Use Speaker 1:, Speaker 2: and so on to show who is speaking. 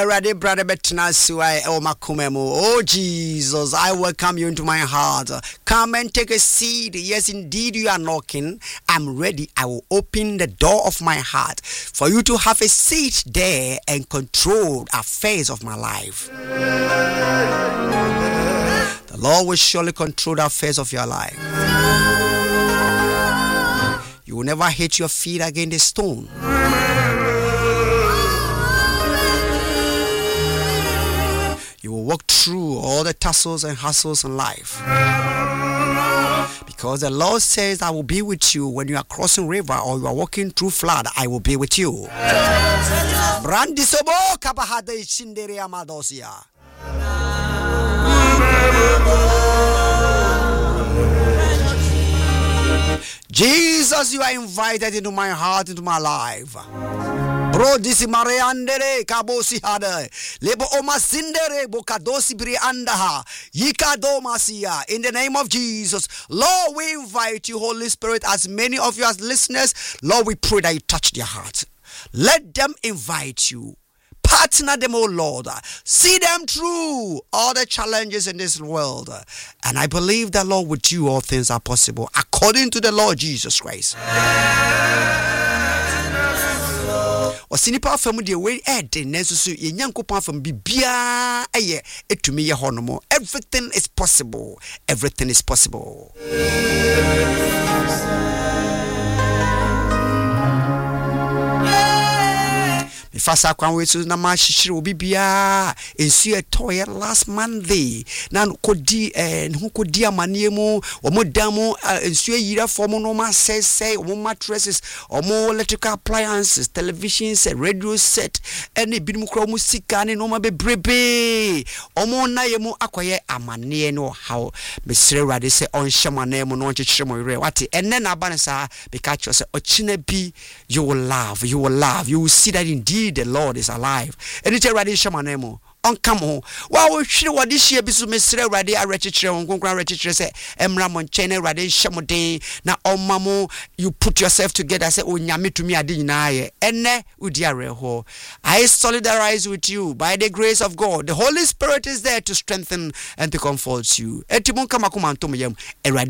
Speaker 1: Erade brother betina suai o makumemu. Oh Jesus, I welcome you into my heart. Come and take a seat. Yes, indeed you are knocking. I'm ready. I will open the door of my heart for you to have a seat there and control affairs of my life. The Lord will surely control the affairs of your life. You will never hit your feet against a stone. You will walk through all the tussles and hassles in life. Because the Lord says, I will be with you when you are crossing river or you are walking through flood. I will be with you. Brandisobo kabahade shindere amadosia. Jesus, you are invited into my heart, into my life. Bro, disi mareandere kabosi hade lebo omasindere bokadosi bri andaha yikado masia. In the name of Jesus, Lord, we invite you, Holy Spirit, as many of you as listeners, Lord, we pray that you touch their hearts. Let them invite you. Partner them, oh Lord. See them through all the challenges in this world. And I believe that, Lord, with you all things are possible, according to the Lord Jesus Christ. Osinipa fam de we ede nesusu yenyankopon fam bibia eye etumi ye honomo. Everything is possible. Everything is possible. Fasa kwan we so na ma hihire obi bia ensu etoye last Monday na kodi hu kodi amane mu omodam ensu yira form no ma say omo mattresses omo electrical appliances, televisions, radio set ene binum kro mu sika ne no ma bebrebe omo na ye mu akoye amane no how mesre rade say on hyemane mu no nchechire mo yire wate enne na ba ne sa be catch you say ochina bi you will laugh, you will see that indeed the Lord is alive. And it's already shamanemo. On come home. Wow, we should what this year be so Mr. Radi a register on Gongra register say Emramon Chene Radi Shamode. Now on Mamo, you put yourself together, say, oh Yami to me I didn't I ene udiareho. I solidarize with you by the grace of God. The Holy Spirit is there to strengthen and to comfort you. Etimon Kamakuman Tomyam,